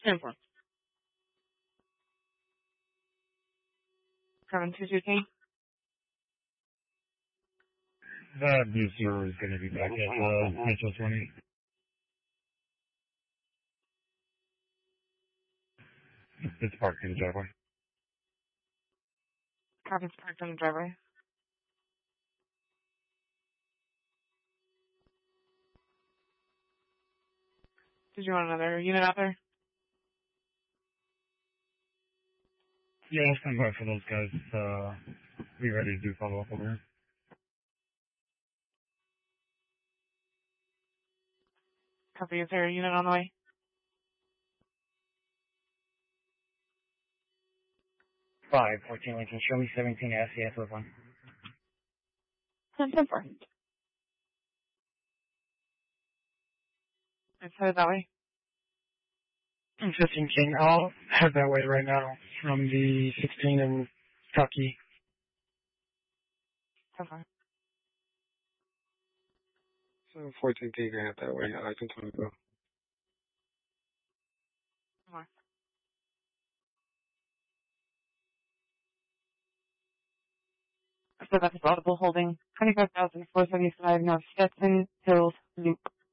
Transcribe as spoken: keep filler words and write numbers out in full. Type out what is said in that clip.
ten four. seven two two K. That booster is going to be back at uh, Metro twenty. It's parked in the driveway. Copy, it's parked on the driveway. Did you want another unit out there? Yeah, I'll stand by for those guys. Uh, be ready to do follow-up over here. Copy, is there a unit on the way? five, fourteen Lincoln, show me seventeen S C S with one. ten four. It's headed that way. fifteen King, I'll head that way right now from the sixteen and Tucky. ten four. So fourteen King can head that way. I can twenty go. More. So that's audible holding twenty-five thousand four seventy-five North Stetson Hills Loop.